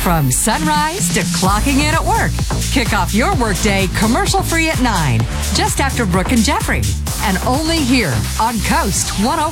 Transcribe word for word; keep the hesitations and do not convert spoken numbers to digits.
From sunrise to clocking in at work. Kick off your workday commercial-free at nine, just after Brooke and Jeffrey. And only here on Coast one oh